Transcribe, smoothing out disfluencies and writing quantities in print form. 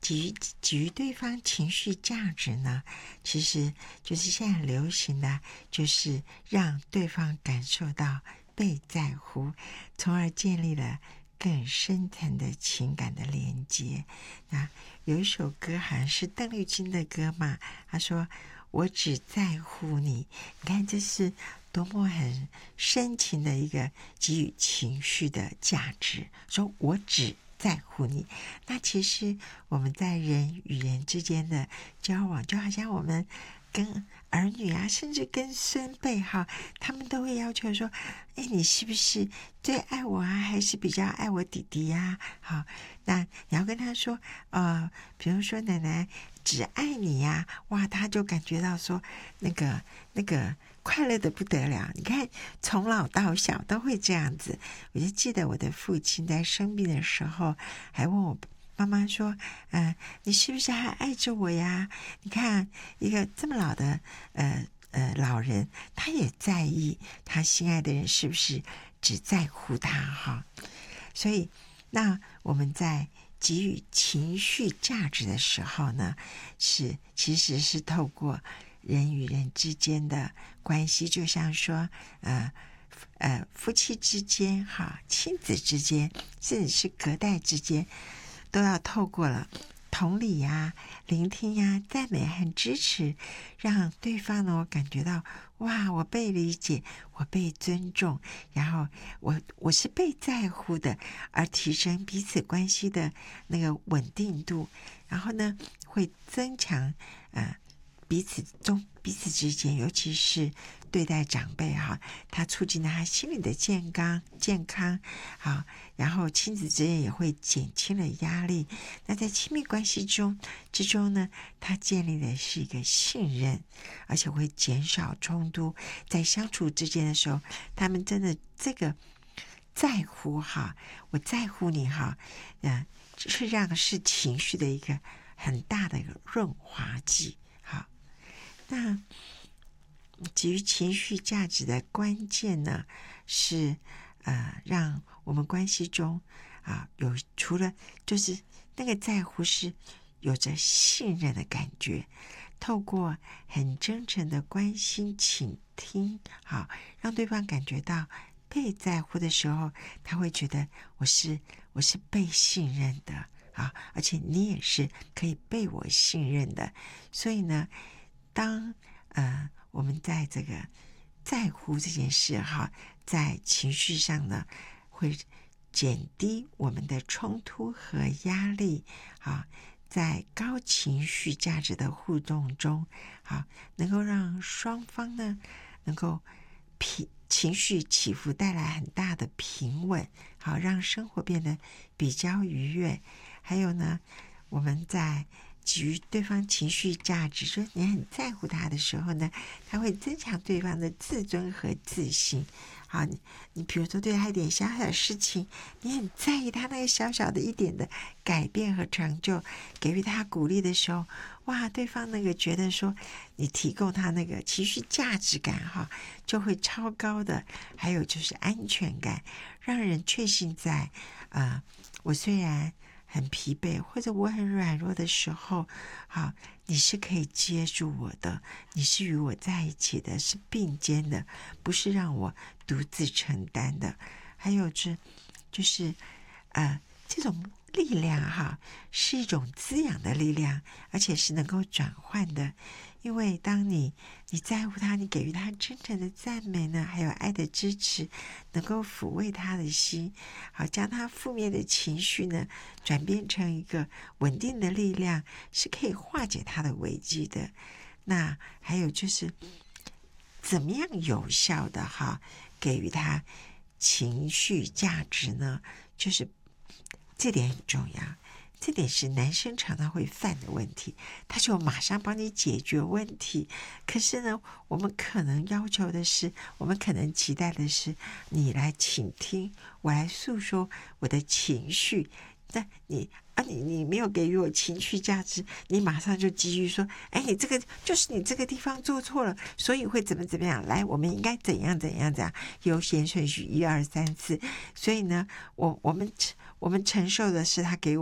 给予对方情绪价值呢，其实就是现在流行的，就是让对方感受到被在乎，从而建立了更深层的情感的连接。那有一首歌好像是邓丽君的歌嘛，他说我只在乎你，你看这是多么很深情的一个给予情绪的价值，说我只在乎你。那其实我们在人与人之间的交往，就好像我们跟儿女啊，甚至跟孙辈哈，他们都会要求说，哎，你是不是最爱我啊，还是比较爱我弟弟呀？好，那你要跟他说，比如说奶奶只爱你呀，哇，他就感觉到说那个快乐的不得了。你看，从老到小都会这样子。我就记得我的父亲在生病的时候，还问我妈妈说：“你是不是还爱着我呀？你看一个这么老的老人，他也在意他心爱的人是不是只在乎他哈。”所以，那我们在给予情绪价值的时候呢，其实是透过人与人之间的关系，就像说夫妻之间哈，亲子之间，甚至是隔代之间，都要透过了同理呀、聆听呀、赞美和支持，让对方呢感觉到哇，我被理解，我被尊重，然后我是被在乎的，而提升彼此关系的那个稳定度，然后呢会增强彼此之间，尤其是对待长辈哈，它促进了他心理的健康好，然后亲子之间也会减轻了压力。那在亲密关系之中呢，它建立的是一个信任，而且会减少冲突。在相处之间的时候，他们真的这个在乎哈，我在乎你哈，是让是情绪的一个很大的一个润滑剂。好，那给予情绪价值的关键呢，是让我们关系中除了就是那个在乎是有着信任的感觉，透过很真诚的关心倾听，好，让对方感觉到被在乎的时候，他会觉得我是被信任的啊，而且你也是可以被我信任的。所以呢，当我们在这个在乎这件事哈，在情绪上呢，会减低我们的冲突和压力啊，在高情绪价值的互动中，好，能够让双方呢能够情绪起伏带来很大的平稳，好，让生活变得比较愉悦。还有呢，我们在给予对方情绪价值，说你很在乎他的时候呢，他会增强对方的自尊和自信。好，你比如说对他一点小小的事情，你很在意他那个小小的一点的改变和成就，给予他鼓励的时候，哇，对方那个觉得说你提供他那个情绪价值感哈，就会超高的。还有就是安全感，让人确信在我虽然很疲惫或者我很软弱的时候，好，你是可以接住我的，你是与我在一起的，是并肩的，不是让我独自承担的。还有就是这种力量哈，是一种滋养的力量，而且是能够转换的。因为当你在乎他，你给予他真诚的赞美呢，还有爱的支持，能够抚慰他的心，好，将他负面的情绪呢转变成一个稳定的力量，是可以化解他的危机的。那还有就是怎么样有效的给予他情绪价值呢？就是这点很重要，这点是男生常常会犯的问题，他就马上帮你解决问题。可是呢，我们可能要求的是，我们可能期待的是，你来倾听，我来诉说我的情绪。但你没有给予我情绪价值，你马上就急于说，哎，你这个就是你这个地方做错了，所以会怎么样？来，我们应该怎样，优先顺序1、2、3、4。所以呢，我们承受的是他给